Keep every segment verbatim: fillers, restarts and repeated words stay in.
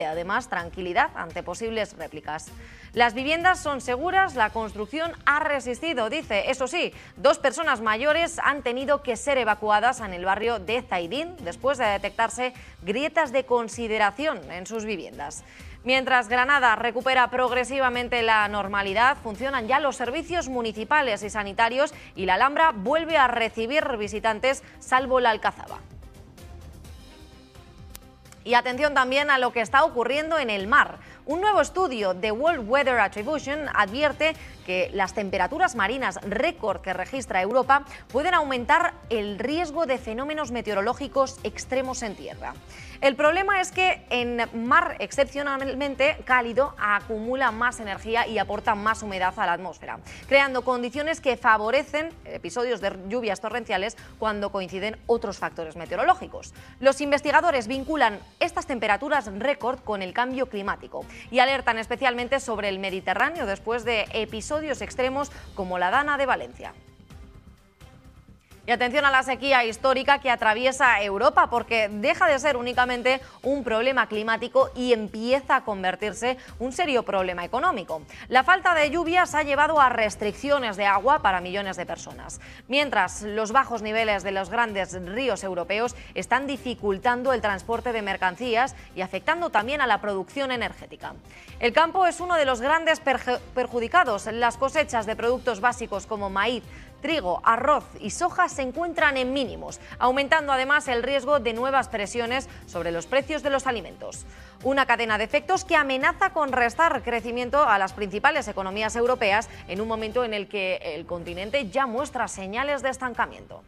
Además, tranquilidad ante posibles réplicas. Las viviendas son seguras, la construcción ha resistido, dice. Eso sí, dos personas mayores han tenido que ser evacuadas en el barrio de Zaidín después de detectarse grietas de consideración en sus viviendas. Mientras Granada recupera progresivamente la normalidad, funcionan ya los servicios municipales y sanitarios y la Alhambra vuelve a recibir visitantes, salvo la Alcazaba. Y atención también a lo que está ocurriendo en el mar. Un nuevo estudio de World Weather Attribution advierte que las temperaturas marinas récord que registra Europa pueden aumentar el riesgo de fenómenos meteorológicos extremos en tierra. El problema es que en mar excepcionalmente cálido acumula más energía y aporta más humedad a la atmósfera, creando condiciones que favorecen episodios de lluvias torrenciales cuando coinciden otros factores meteorológicos. Los investigadores vinculan estas temperaturas récord con el cambio climático y alertan especialmente sobre el Mediterráneo después de episodios extremos como la Dana de Valencia. Y atención a la sequía histórica que atraviesa Europa, porque deja de ser únicamente un problema climático y empieza a convertirse en un serio problema económico. La falta de lluvias ha llevado a restricciones de agua para millones de personas, mientras los bajos niveles de los grandes ríos europeos están dificultando el transporte de mercancías y afectando también a la producción energética. El campo es uno de los grandes perjudicados. Las cosechas de productos básicos como maíz, trigo, arroz y soja se encuentran en mínimos, aumentando además el riesgo de nuevas presiones sobre los precios de los alimentos. Una cadena de efectos que amenaza con restar crecimiento a las principales economías europeas en un momento en el que el continente ya muestra señales de estancamiento.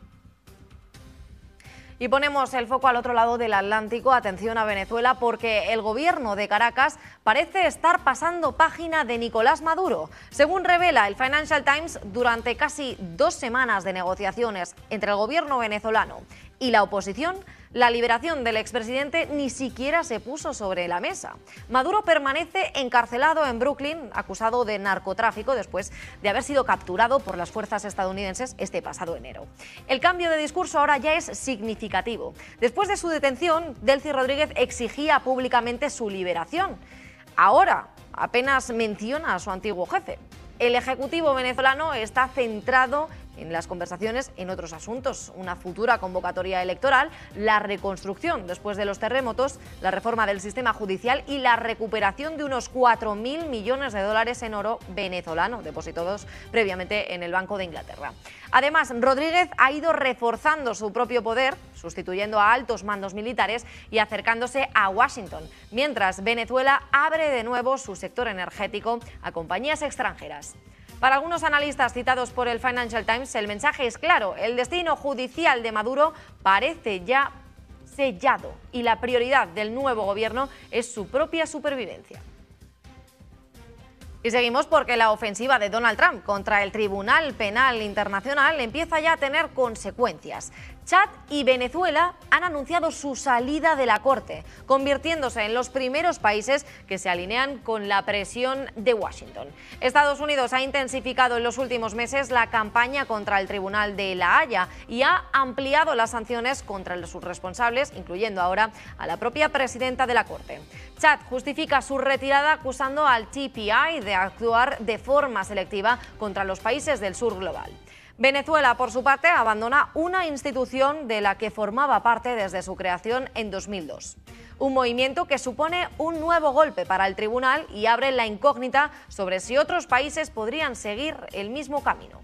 Y ponemos el foco al otro lado del Atlántico, atención a Venezuela, porque el gobierno de Caracas parece estar pasando página de Nicolás Maduro. Según revela el Financial Times, durante casi dos semanas de negociaciones entre el gobierno venezolano y la oposición, la liberación del expresidente ni siquiera se puso sobre la mesa. Maduro permanece encarcelado en Brooklyn, acusado de narcotráfico después de haber sido capturado por las fuerzas estadounidenses este pasado enero. El cambio de discurso ahora ya es significativo. Después de su detención, Delcy Rodríguez exigía públicamente su liberación. Ahora apenas menciona a su antiguo jefe. El Ejecutivo venezolano está centrado en las conversaciones en otros asuntos, una futura convocatoria electoral, la reconstrucción después de los terremotos, la reforma del sistema judicial y la recuperación de unos cuatro mil millones de dólares en oro venezolano, depositados previamente en el Banco de Inglaterra. Además, Rodríguez ha ido reforzando su propio poder, sustituyendo a altos mandos militares y acercándose a Washington, mientras Venezuela abre de nuevo su sector energético a compañías extranjeras. Para algunos analistas citados por el Financial Times, el mensaje es claro: el destino judicial de Maduro parece ya sellado y la prioridad del nuevo gobierno es su propia supervivencia. Y seguimos porque la ofensiva de Donald Trump contra el Tribunal Penal Internacional empieza ya a tener consecuencias. Chad y Venezuela han anunciado su salida de la Corte, convirtiéndose en los primeros países que se alinean con la presión de Washington. Estados Unidos ha intensificado en los últimos meses la campaña contra el Tribunal de La Haya y ha ampliado las sanciones contra sus responsables, incluyendo ahora a la propia presidenta de la Corte. Chad justifica su retirada acusando al T P I de actuar de forma selectiva contra los países del sur global. Venezuela, por su parte, abandona una institución de la que formaba parte desde su creación en dos mil dos. Un movimiento que supone un nuevo golpe para el tribunal y abre la incógnita sobre si otros países podrían seguir el mismo camino.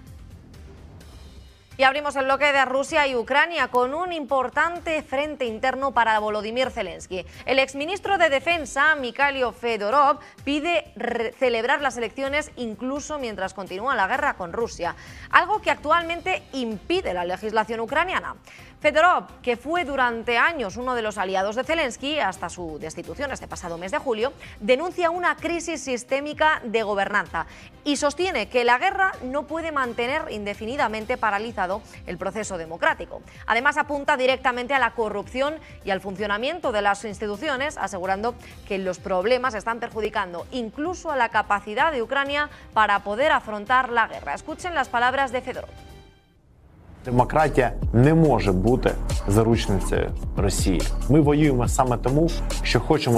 Y abrimos el bloque de Rusia y Ucrania con un importante frente interno para Volodymyr Zelensky. El exministro de Defensa, Mikhailo Fedorov, pide celebrar las elecciones incluso mientras continúa la guerra con Rusia, algo que actualmente impide la legislación ucraniana. Fedorov, que fue durante años uno de los aliados de Zelensky hasta su destitución este pasado mes de julio, denuncia una crisis sistémica de gobernanza y sostiene que la guerra no puede mantener indefinidamente paralizado el proceso democrático. Además, apunta directamente a la corrupción y al funcionamiento de las instituciones, asegurando que los problemas están perjudicando incluso a la capacidad de Ucrania para poder afrontar la guerra. Escuchen las palabras de Fedorov. Демократія не може бути заручницею Росії. Ми воюємо саме тому, що хочемо